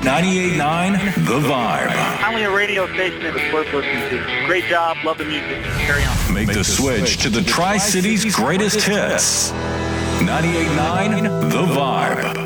98.9 The Vibe. Finally, a radio station that was worth listening to. Great job. Love the music. Carry on. Make the switch to the Tri-Cities greatest hits. 98.9 The Vibe.